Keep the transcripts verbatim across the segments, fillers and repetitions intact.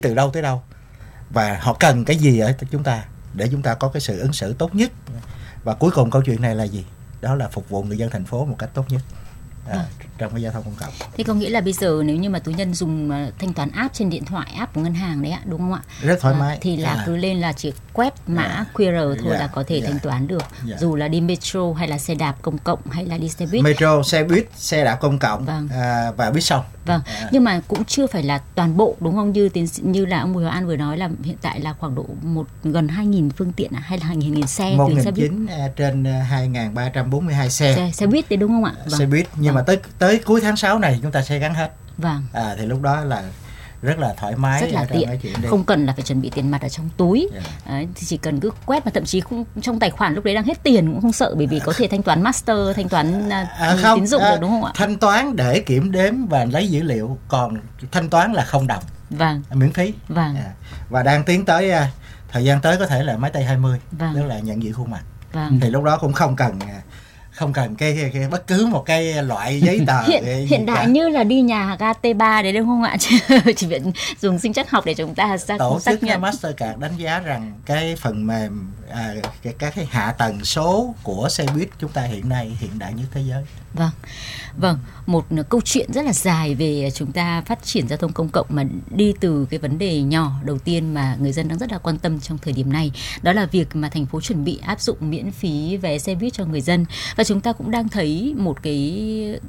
từ đâu tới đâu và họ cần cái gì ở chúng ta để chúng ta có cái sự ứng xử tốt nhất. Và cuối cùng câu chuyện này là gì? Đó là phục vụ người dân thành phố một cách tốt nhất à, à. trong cái giao thông công cộng. Thế có nghĩa là bây giờ nếu như mà tú nhân dùng thanh toán app trên điện thoại, app của ngân hàng đấy ạ, đúng không ạ? Rất thoải mái. À, thì là à. cứ lên là chỉ quét mã yeah. quy rờ thôi yeah. là có thể yeah. thanh toán được. Yeah. Dù là đi metro hay là xe đạp công cộng hay là đi xe buýt. Metro, xe buýt, xe đạp công cộng vâng. à, và buýt sông. Vâng. À. Nhưng mà cũng chưa phải là toàn bộ đúng không? Như tiến như là ông Bùi Hòa An vừa nói là hiện tại là khoảng độ một gần hai nghìn phương tiện hay là hai nghìn xe một nghìn chín trăm trên hai nghìn ba trăm bốn mươi hai xe. Xe, xe buýt đấy đúng không ạ? Vâng. Xe buýt nhưng vâng. mà tới tới cuối tháng sáu này chúng ta sẽ gắn hết. Vâng. À, thì lúc đó là rất là thoải mái, rất là tiện, không cần là phải chuẩn bị tiền mặt ở trong túi. Yeah. Đấy, thì chỉ cần cứ quét và thậm chí không, trong tài khoản lúc đấy đang hết tiền cũng không sợ, bởi vì có thể thanh toán master, thanh toán à, không, tín dụng à, được đúng không ạ? Thanh toán để kiểm đếm và lấy dữ liệu, còn thanh toán là không đồng. Vâng. Miễn phí. Vâng. À, và đang tiến tới thời gian tới có thể là máy tay hai mươi, vâng. tức là nhận diện khuôn mặt. Vâng. Thì lúc đó cũng không cần không cần cái, cái, cái bất cứ một cái loại giấy tờ hiện, hiện đại cả. Như là đi nhà ga T ba đấy đúng không ạ? Chỉ việc dùng sinh trắc học để chúng ta xác, tổ xác chức nhận. Mastercard đánh giá rằng cái phần mềm à, cái, cái, cái hạ tầng số của xe buýt chúng ta hiện nay hiện đại nhất thế giới. Vâng, vâng, một câu chuyện rất là dài về chúng ta phát triển giao thông công cộng mà đi từ cái vấn đề nhỏ đầu tiên mà người dân đang rất là quan tâm trong thời điểm này, đó là việc mà thành phố chuẩn bị áp dụng miễn phí vé xe buýt cho người dân. Và chúng ta cũng đang thấy một cái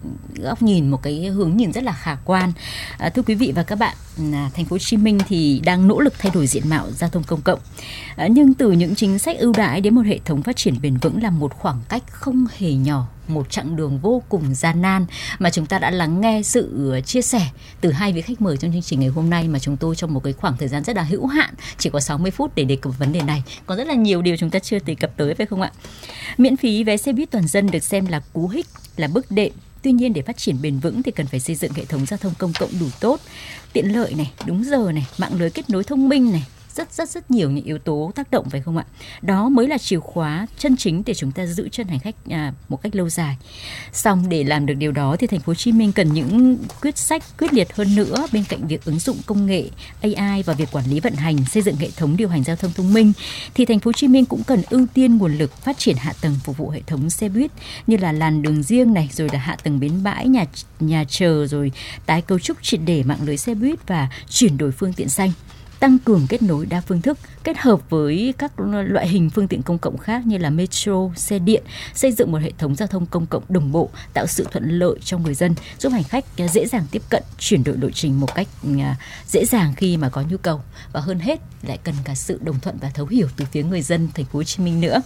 góc nhìn, một cái hướng nhìn rất là khả quan. À, thưa quý vị và các bạn, thành phố Hồ Chí Minh thì đang nỗ lực thay đổi diện mạo giao thông công cộng. À, nhưng từ những chính sách ưu đãi đến một hệ thống phát triển bền vững là một khoảng cách không hề nhỏ, một chặng đường vô cùng gian nan mà chúng ta đã lắng nghe sự chia sẻ từ hai vị khách mời trong chương trình ngày hôm nay, mà chúng tôi trong một cái khoảng thời gian rất là hữu hạn, chỉ có sáu mươi phút để đề cập vấn đề này. Có rất là nhiều điều chúng ta chưa đề cập tới, phải không ạ? Miễn phí vé xe buýt toàn dân được xem là cú hích, là bước đệm. Tuy nhiên để phát triển bền vững thì cần phải xây dựng hệ thống giao thông công cộng đủ tốt, tiện lợi này, đúng giờ này, mạng lưới kết nối thông minh này, rất rất rất nhiều những yếu tố tác động, phải không ạ? Đó mới là chìa khóa chân chính để chúng ta giữ chân hành khách à, một cách lâu dài. Song để làm được điều đó thì thành phố Hồ Chí Minh cần những quyết sách quyết liệt hơn nữa. Bên cạnh việc ứng dụng công nghệ a i và việc quản lý vận hành, xây dựng hệ thống điều hành giao thông thông minh, thì thành phố Hồ Chí Minh cũng cần ưu tiên nguồn lực phát triển hạ tầng phục vụ hệ thống xe buýt như là làn đường riêng này, rồi là hạ tầng bến bãi, nhà nhà chờ, rồi tái cấu trúc triệt để mạng lưới xe buýt và chuyển đổi phương tiện xanh. Tăng cường kết nối đa phương thức, kết hợp với các loại hình phương tiện công cộng khác như là metro, xe điện, xây dựng một hệ thống giao thông công cộng đồng bộ, tạo sự thuận lợi cho người dân, giúp hành khách dễ dàng tiếp cận, chuyển đổi lộ trình một cách dễ dàng khi mà có nhu cầu. Và hơn hết lại cần cả sự đồng thuận và thấu hiểu từ phía người dân thành phố Hồ Chí Minh nữa.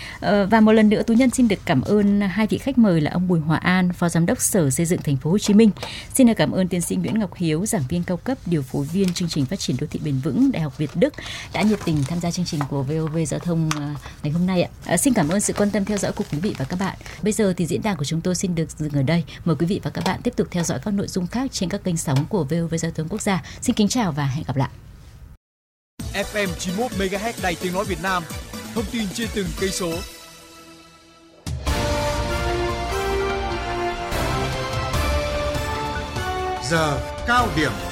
Và một lần nữa Tú Nhân xin được cảm ơn hai vị khách mời là ông Bùi Hòa An, Phó Giám đốc Sở Xây dựng Thành phố Hồ Chí Minh. Xin được cảm ơn tiến sĩ Nguyễn Ngọc Hiếu, giảng viên cao cấp, điều phối viên chương trình phát triển đô thị bền vững Đại học Việt Đức đã nhiệt tình tham gia chương trình của vê o vê Giao thông ngày hôm nay ạ. À, xin cảm ơn sự quan tâm theo dõi của quý vị và các bạn. Bây giờ thì diễn đàn của chúng tôi xin được dừng ở đây. Mời quý vị và các bạn tiếp tục theo dõi các nội dung khác trên các kênh sóng của vê o vê Giao thông Quốc gia. Xin kính chào và hẹn gặp lại. ép em chín mươi mốt mê ga héc Đài Tiếng nói Việt Nam, thông tin trên từng cây số. Giờ cao điểm.